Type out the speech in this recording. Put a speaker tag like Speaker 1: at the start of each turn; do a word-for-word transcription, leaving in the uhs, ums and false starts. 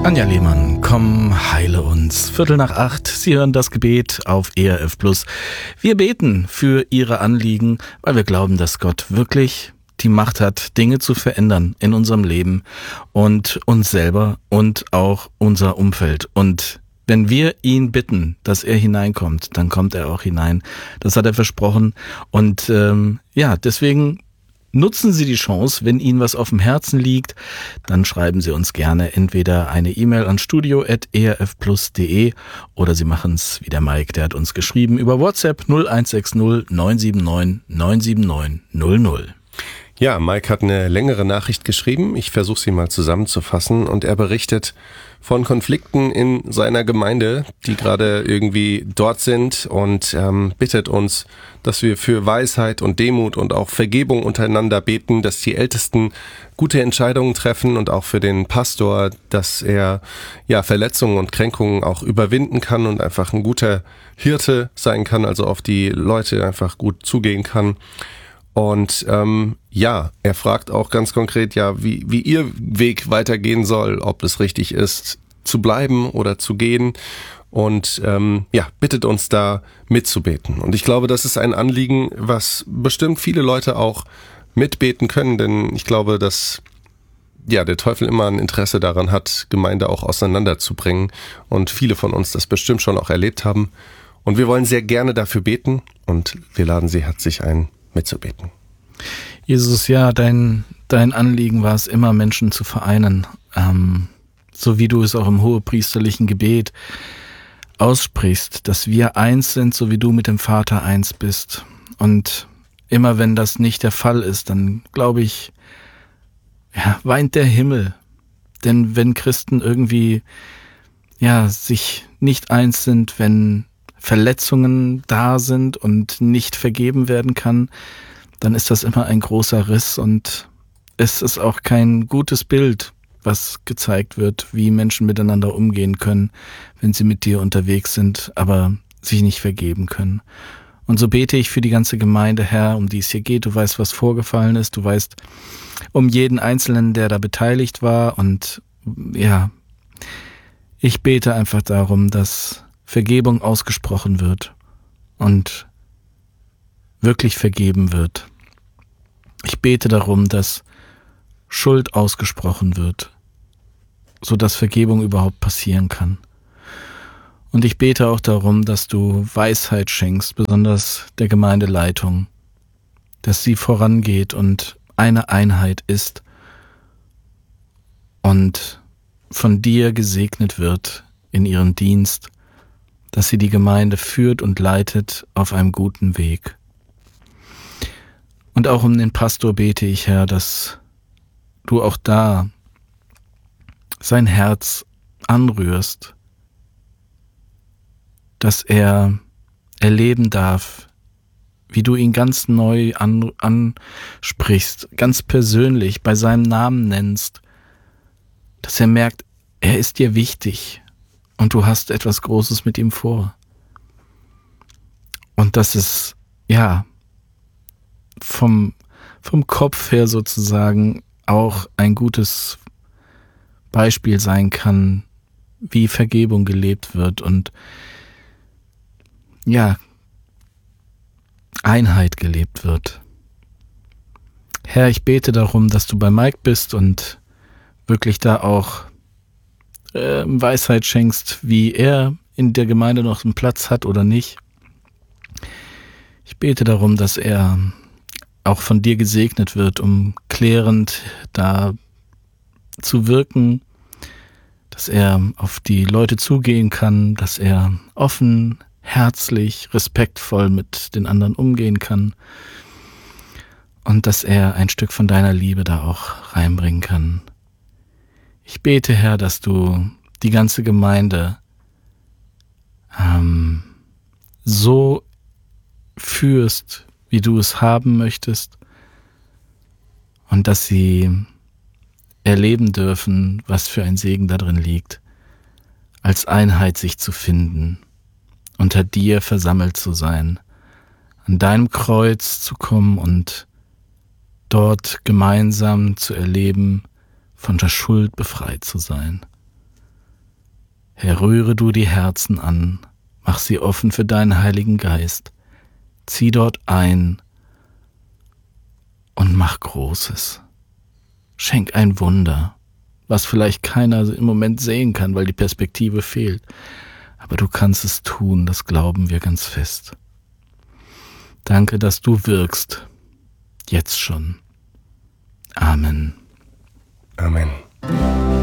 Speaker 1: Anja Lehmann, komm, heile uns. Viertel nach acht, Sie hören das Gebet auf E R F Plus. Wir beten für Ihre Anliegen, weil wir glauben, dass Gott wirklich die Macht hat, Dinge zu verändern in unserem Leben und uns selber und auch unser Umfeld. Und wenn wir ihn bitten, dass er hineinkommt, dann kommt er auch hinein. Das hat er versprochen. Und ähm, ja, deswegen nutzen Sie die Chance, wenn Ihnen was auf dem Herzen liegt, dann schreiben Sie uns gerne entweder eine E-Mail an studio at e r f plus punkt d e oder Sie machen es wie der Mike, der hat uns geschrieben über WhatsApp null eins sechs null neun sieben neun neun sieben neun null null.
Speaker 2: Ja, Mike hat eine längere Nachricht geschrieben. Ich versuche sie mal zusammenzufassen und er berichtet von Konflikten in seiner Gemeinde, die gerade irgendwie dort sind und ähm, bittet uns, dass wir für Weisheit und Demut und auch Vergebung untereinander beten, dass die Ältesten gute Entscheidungen treffen und auch für den Pastor, dass er ja Verletzungen und Kränkungen auch überwinden kann und einfach ein guter Hirte sein kann, also auf die Leute einfach gut zugehen kann. Und ähm, ja, er fragt auch ganz konkret, ja, wie, wie ihr Weg weitergehen soll, ob es richtig ist, zu bleiben oder zu gehen. Und ähm, ja, bittet uns da mitzubeten. Und ich glaube, das ist ein Anliegen, was bestimmt viele Leute auch mitbeten können, denn ich glaube, dass ja der Teufel immer ein Interesse daran hat, Gemeinde auch auseinanderzubringen. Und viele von uns das bestimmt schon auch erlebt haben. Und wir wollen sehr gerne dafür beten und wir laden Sie herzlich ein, mitzubeten.
Speaker 1: Jesus, ja, dein, dein Anliegen war es immer, Menschen zu vereinen, ähm, so wie du es auch im hohepriesterlichen Gebet aussprichst, dass wir eins sind, so wie du mit dem Vater eins bist. Und immer wenn das nicht der Fall ist, dann glaube ich, ja, weint der Himmel. Denn wenn Christen irgendwie ja sich nicht eins sind, wenn Verletzungen da sind und nicht vergeben werden kann, dann ist das immer ein großer Riss und es ist auch kein gutes Bild, was gezeigt wird, wie Menschen miteinander umgehen können, wenn sie mit dir unterwegs sind, aber sich nicht vergeben können. Und so bete ich für die ganze Gemeinde, Herr, um die es hier geht. Du weißt, was vorgefallen ist. Du weißt um jeden Einzelnen, der da beteiligt war. Und ja, ich bete einfach darum, dass Vergebung ausgesprochen wird und wirklich vergeben wird. Ich bete darum, dass Schuld ausgesprochen wird, sodass Vergebung überhaupt passieren kann. Und ich bete auch darum, dass du Weisheit schenkst, besonders der Gemeindeleitung, dass sie vorangeht und eine Einheit ist und von dir gesegnet wird in ihrem Dienst, dass sie die Gemeinde führt und leitet auf einem guten Weg. Und auch um den Pastor bete ich, Herr, dass du auch da sein Herz anrührst, dass er erleben darf, wie du ihn ganz neu an, ansprichst, ganz persönlich bei seinem Namen nennst, dass er merkt, er ist dir wichtig und du hast etwas Großes mit ihm vor. Und dass es, ja, vom, vom Kopf her sozusagen auch ein gutes Beispiel sein kann, wie Vergebung gelebt wird und ja, Einheit gelebt wird. Herr, ich bete darum, dass du bei Mike bist und wirklich da auch äh, Weisheit schenkst, wie er in der Gemeinde noch einen Platz hat oder nicht. Ich bete darum, dass er auch von dir gesegnet wird, um klärend da zu wirken, dass er auf die Leute zugehen kann, dass er offen, herzlich, respektvoll mit den anderen umgehen kann und dass er ein Stück von deiner Liebe da auch reinbringen kann. Ich bete, Herr, dass du die ganze Gemeinde ähm, so führst, wie du es haben möchtest und dass sie erleben dürfen, was für ein Segen da drin liegt, als Einheit sich zu finden, unter dir versammelt zu sein, an deinem Kreuz zu kommen und dort gemeinsam zu erleben, von der Schuld befreit zu sein. Herr, rühre du die Herzen an, mach sie offen für deinen Heiligen Geist, zieh dort ein und mach Großes. Schenk ein Wunder, was vielleicht keiner im Moment sehen kann, weil die Perspektive fehlt. Aber du kannst es tun, das glauben wir ganz fest. Danke, dass du wirkst, jetzt schon. Amen.
Speaker 2: Amen.